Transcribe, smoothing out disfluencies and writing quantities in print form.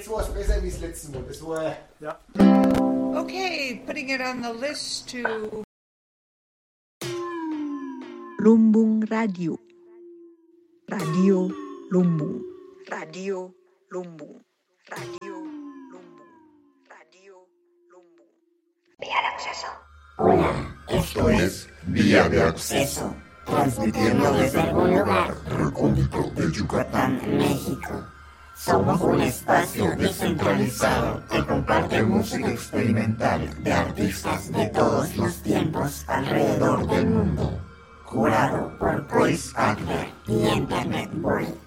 jetzt war es besser wie das letzte Mal. Das war... Ja. Okay, putting it on the list to... Lumbung Radio. Radio Lumbung. Radio Lumbung. Radio Lumbung. Radio Lumbung. Vía de acceso. Hola, esto es Vía de Acceso, transmitiendo desde algún lugar recóndito de Yucatán, México. Somos un espacio descentralizado que comparte música experimental de artistas de todos los tiempos alrededor del mundo. Curado por Chris Adler y Internet Boy.